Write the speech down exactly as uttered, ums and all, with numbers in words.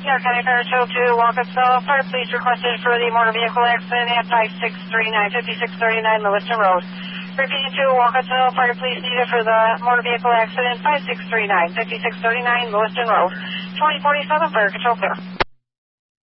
York County Fire Chief to Waukesha. Fire police requested for the motor vehicle accident at five six three nine, fifty-six thirty-nine Lewiston Road. Repeating to Waukesha, fire police needed for the motor vehicle accident five six three nine, fifty-six thirty-nine Lewiston Road. twenty forty-seven, fire control clear.